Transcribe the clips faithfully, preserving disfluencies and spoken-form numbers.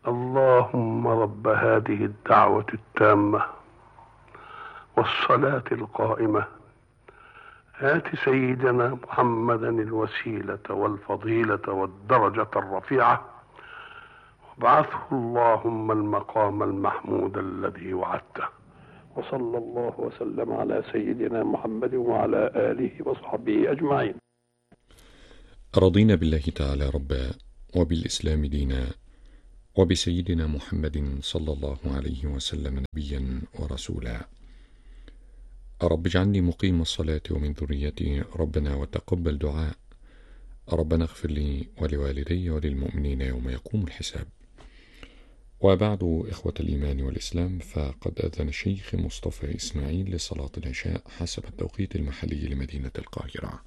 اللهم رب هذه الدعوة التامة والصلاة القائمة آت سيدنا محمدا الوسيلة والفضيلة والدرجة الرفيعة وابعثه اللهم المقام المحمود الذي وعدته. وصلى الله وسلم على سيدنا محمد وعلى آله وصحبه أجمعين. رضينا بالله تعالى ربا وبالإسلام دينا وبسيدنا محمد صلى الله عليه وسلم نبيا ورسولا. رب اجعلني مقيم الصلاة ومن ذريتي ربنا وتقبل دعاء. ربنا اغفر لي ولوالدي وللمؤمنين يوم يقوم الحساب. وبعد، إخوة الإيمان والإسلام، فقد أذن الشيخ مصطفى إسماعيل لصلاة العشاء حسب التوقيت المحلي لمدينة القاهرة.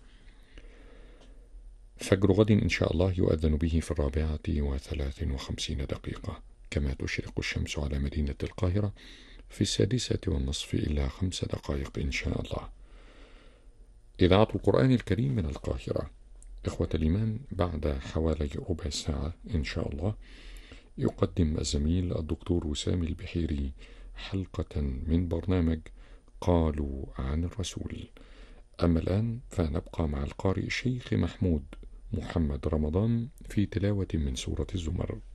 فجر غد إن شاء الله يؤذن به في الرابعة وثلاث وخمسين دقيقة، كما تشرق الشمس على مدينة القاهرة في السادسة والنصف إلا خمس دقائق إن شاء الله. إذاعة القرآن الكريم من القاهرة. إخوة الإيمان، بعد حوالي ربع ساعة إن شاء الله يقدم الزميل الدكتور وسام البحيري حلقة من برنامج قالوا عن الرسول. أما الآن فنبقى مع القارئ الشيخ محمود محمد رمضان في تلاوة من سورة الزمر.